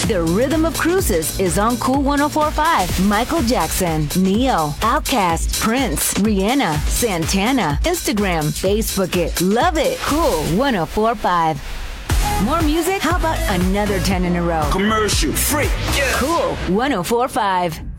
The Rhythm of Cruises is on Cool 104.5. Michael Jackson, Neo, Outkast, Prince, Rihanna, Santana. Instagram, Facebook it. Love it. Cool 104.5. More music? How about another 10 in a row? Commercial free. Yeah. Cool 104.5.